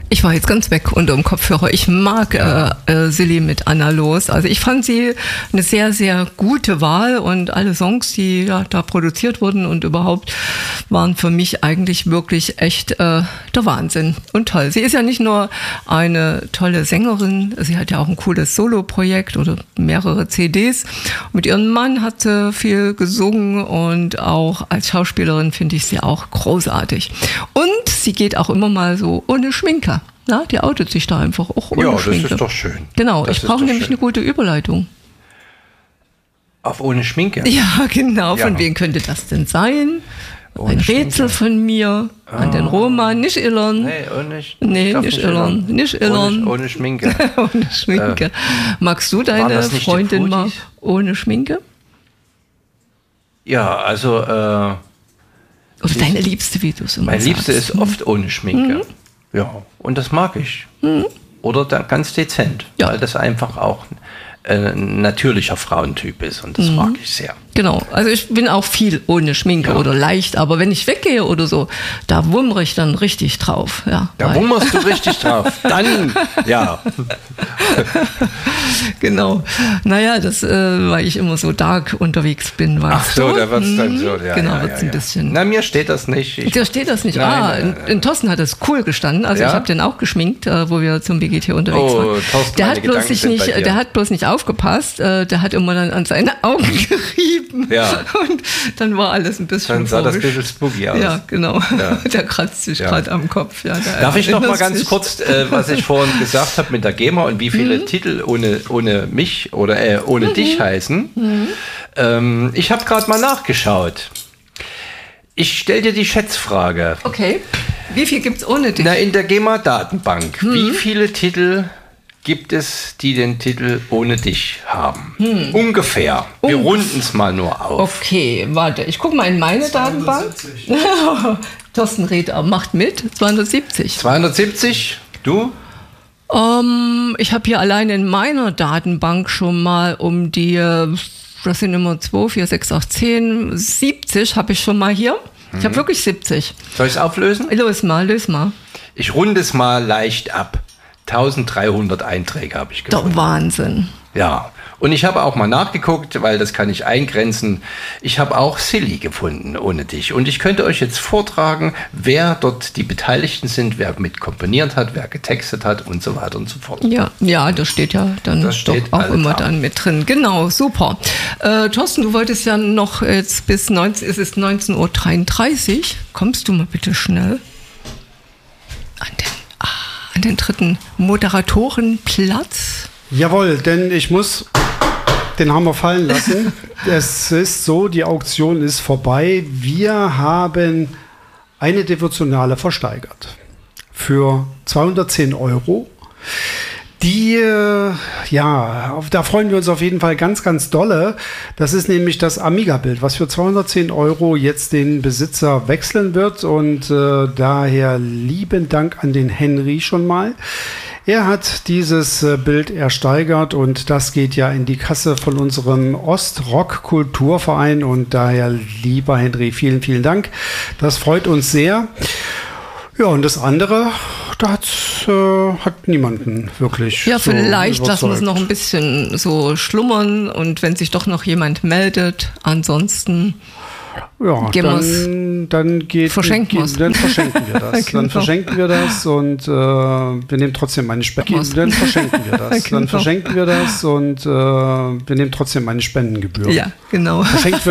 Ich war jetzt ganz weg unter dem Kopfhörer. Ich mag Silly mit Anna Los. Also ich fand sie eine sehr, sehr gute Wahl und alle Songs, die da produziert wurden und überhaupt, waren für mich eigentlich wirklich echt der Wahnsinn und toll. Sie ist ja nicht nur eine tolle Sängerin, sie hat ja auch ein cooles Solo-Projekt oder mehrere CDs. Mit ihrem Mann hat sie viel gesungen und auch als Schauspielerin finde ich sie auch großartig. Und sie geht auch immer mal so ohne Schminke. Na, die outet sich da einfach auch ohne Schminke. Ja, das ist doch schön. Genau, ich brauche nämlich eine gute Überleitung. Auf ohne Schminke? Ja, genau. Von wem könnte das denn sein? Ohne ein Schminke. Rätsel von mir an den Roman. Nicht illern. Nicht illern. Nicht illern. Ohne Schminke. Ohne Schminke. Magst du deine Freundin mal ohne Schminke? Ja, also... Oder deine Liebste, wie du es immer sagst. Meine Liebste ist oft ohne Schminke. Mhm. Ja, und das mag ich. Mhm. Oder ganz dezent, weil das einfach auch ein natürlicher Frauentyp ist und das mag ich sehr. Genau, also ich bin auch viel ohne Schminke oder leicht, aber wenn ich weggehe oder so, da wummere ich dann richtig drauf. Ja, da wummerst du richtig drauf, dann, ja. Genau, naja, das, weil ich immer so dark unterwegs bin, weißt Ach so, da wird es dann so, ja. Genau, wird es ein bisschen. Na, mir steht das nicht. Dir steht das nicht? Nein. In Thorsten hat es cool gestanden, also ich habe den auch geschminkt, wo wir zum BGT unterwegs waren. Thorsten, der hat bloß nicht aufgepasst, der hat immer dann an seine Augen gerieben. Ja. Und dann war alles ein bisschen Dann sah das ein bisschen spooky aus. Ja, genau. Ja. Der kratzt sich gerade am Kopf. Ja, darf ich noch mal ganz kurz, was ich vorhin gesagt habe mit der GEMA und wie viele Titel ohne mich oder ohne dich heißen? Ich habe gerade mal nachgeschaut. Ich stelle dir die Schätzfrage. Okay. Wie viel gibt es ohne dich? Na, in der GEMA-Datenbank. Wie viele Titel gibt es, die den Titel ohne dich haben? Ungefähr. Wir runden es mal nur auf. Okay, warte. Ich gucke mal in meine Datenbank. Thorsten Räder macht mit. 270. 270? Du? Ich habe hier allein in meiner Datenbank schon mal um die, das sind immer 2, 4, 6, 8, 10, 70 habe ich schon mal hier. Ich habe wirklich 70. Soll ich es auflösen? Löse mal. Ich runde es mal leicht ab. 1300 Einträge habe ich gefunden. Doch Wahnsinn. Ja, und ich habe auch mal nachgeguckt, weil das kann ich eingrenzen. Ich habe auch Silly gefunden ohne dich. Und ich könnte euch jetzt vortragen, wer dort die Beteiligten sind, wer mit komponiert hat, wer getextet hat und so weiter und so fort. Ja, das steht ja dann doch auch immer dann mit drin. Genau, super. Thorsten, du wolltest ja noch jetzt bis 19:33 Uhr. Kommst du mal bitte schnell an den dritten Moderatorenplatz? Jawohl, denn ich muss den Hammer fallen lassen. Es ist so, die Auktion ist vorbei. Wir haben eine Devotionale versteigert für 210 €. Die, da freuen wir uns auf jeden Fall ganz, ganz dolle. Das ist nämlich das Amiga-Bild, was für 210 € jetzt den Besitzer wechseln wird. Und daher lieben Dank an den Henry schon mal. Er hat dieses Bild ersteigert und das geht ja in die Kasse von unserem Ostrock-Kulturverein. Und daher, lieber Henry, vielen, vielen Dank. Das freut uns sehr. Ja, und das andere, da hat niemanden wirklich. Ja, so vielleicht überzeugt. lassen wir es noch ein bisschen so schlummern und wenn sich doch noch jemand meldet, ansonsten verschenken wir das. Dann verschenken wir das und wir nehmen trotzdem meine Spenden. Dann verschenken wir das. Dann verschenken wir das und wir nehmen trotzdem meine Spendengebühr. Ja, genau.